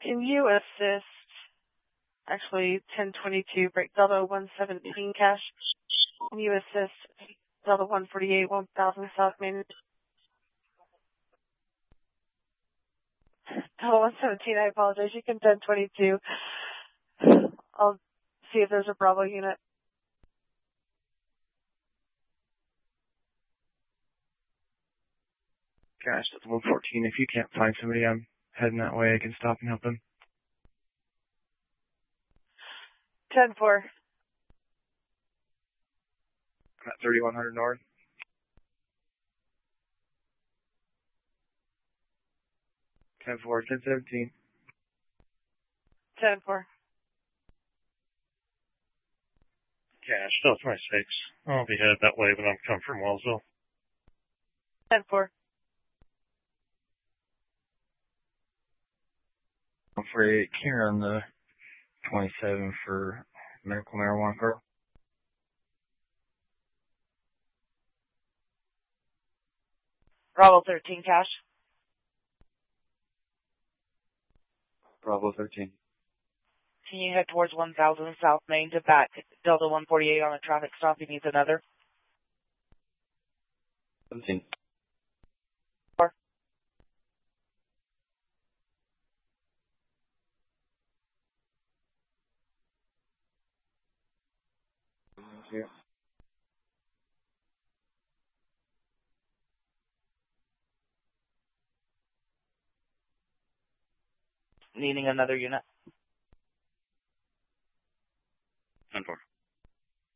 Can you assist, actually 1022, break Delta 117 cash? Can you assist Delta 148, 1000 South Main? Delta 117, I apologize. You can 1022. I'll see if there's a Bravo unit. Gosh, that's 114. If you can't find somebody, I'm heading that way. I can stop and help him. 10-4. I'm at 3100 North. 10-4, 1017. 10-4. Cash, Delta 26. I'll be headed that way when I'm coming from Wellsville. 10-4. For Karen on the 27 for medical marijuana girl. Bravo 13 cash. Bravo 13. Can you head towards 1000 South Main to back Delta 148 on a traffic stop? He needs another. 17. 4. Yeah. Needing another unit.